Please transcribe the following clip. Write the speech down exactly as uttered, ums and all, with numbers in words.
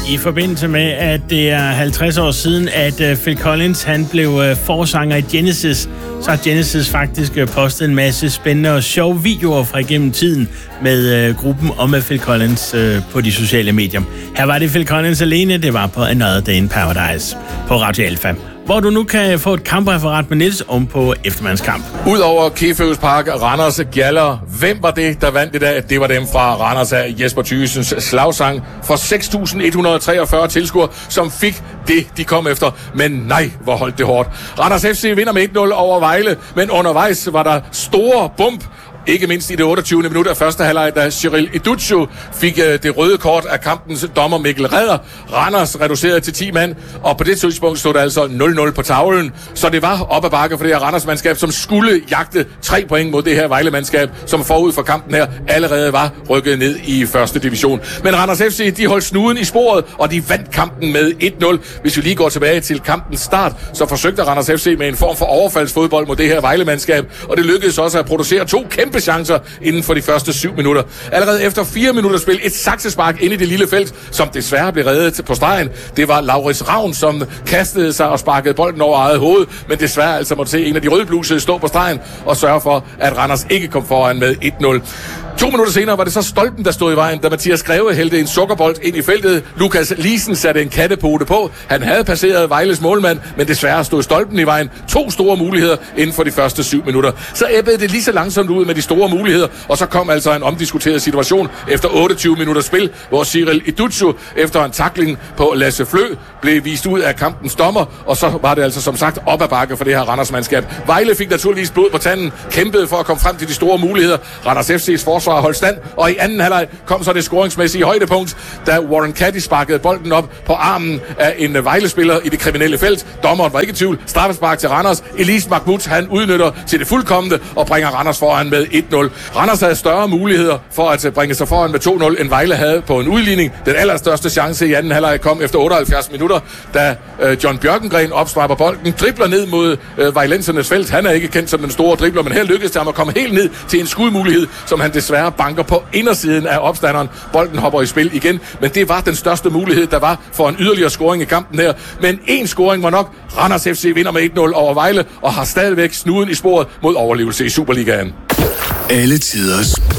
I forbindelse med, at det er halvtreds år siden, at uh, Phil Collins han blev uh, forsanger i Genesis, så har Genesis faktisk uh, postet en masse spændende og sjove videoer fra igennem tiden med uh, gruppen og med Phil Collins uh, på de sociale medier. Her var det Phil Collins alene, det var på Another Day in Paradise på Radio Alfa, hvor du nu kan få et kampreferat med Niels om på eftermandskamp. Udover Keføs Park, Randers Gjaller, hvem var det, der vandt i dag? Det var dem fra Randers af Jesper Thygessens slagsang for seks tusind et hundrede treogfyrre tilskuere, som fik det, de kom efter. Men nej, hvor holdt det hårdt. Randers F C vinder med et nul over Vejle, men undervejs var der store bump. Ikke mindst i det otteogtyvende minut af første halvleg, da Cyril Idutsu fik uh, det røde kort af kampens dommer Mikkel Redder. Randers reducerede til ti mand, og på det tidspunkt stod der altså nul nul på tavlen. Så det var op ad bakke for det her Randers-mandskab, som skulle jagte tre point mod det her Vejle-mandskab, som forud for kampen her allerede var rykket ned i første division. Men Randers F C, de holdt snuden i sporet, og de vandt kampen med et nul. Hvis vi lige går tilbage til kampens start, så forsøgte Randers F C med en form for overfaldsfodbold mod det her Vejle-mandskab, og det lykkedes også at producere to kæmpe chancer inden for de første syv minutter. Allerede efter fire minutter spil et saksespark ind i det lille felt, som desværre blev reddet på stregen. Det var Laurits Ravn, som kastede sig og sparkede bolden over eget hoved, men desværre altså måtte se en af de rødblusede stå på stregen og sørge for, at Randers ikke kom foran med et nul. To minutter senere var det så Stolpen, der stod i vejen, da Mathias Greve hældte en sukkerbold ind i feltet. Lukas Liesen satte en kattepote på. Han havde passeret Vejles målmand, men desværre stod Stolpen i vejen. To store muligheder inden for de første syv minutter. Så æbbede det lige så langsomt ud med de store muligheder, og så kom altså en omdiskuteret situation efter otteogtyve minutter spil, hvor Cyril Idutsu efter en tackling på Lasse Flø blev vist ud af kampens dommer, og så var det altså som sagt op ad bakke for det her Randers-mandskab. Vejle fik naturligvis blod på tanden, kæmpede for at komme frem til de store muligheder. Randers F C's forsvar holdt stand, og i anden halvleg kom så det scoringsmæssige højdepunkt, da Warren Caddy sparkede bolden op på armen af en Vejle-spiller i det kriminelle felt. Dommeren var ikke i tvivl. Straffespark til Randers. Elise Mahmoud, han udnytter til det fuldkommende og bringer Randers foran med et nul. Randers havde større muligheder for at bringe sig foran med to nul, end Vejle havde på en udligning. Den allerstørste chance i anden halvleg kom efter otteoghalvfjerds minutter, da øh, John Bjørkengren opsnapper bolden, dribler ned mod øh, vejlensernes felt. Han er ikke kendt som den store dribler, men her lykkedes det ham at komme helt ned til en skudmulighed, som han desværre banker på indersiden af opstanderen. Bolden hopper i spil igen, men det var den største mulighed, der var for en yderligere scoring i kampen her. Men en scoring var nok. Randers F C vinder med et nul over Vejle og har stadigvæk snuden i sporet mod overlevelse i Superligaen. Alle tiders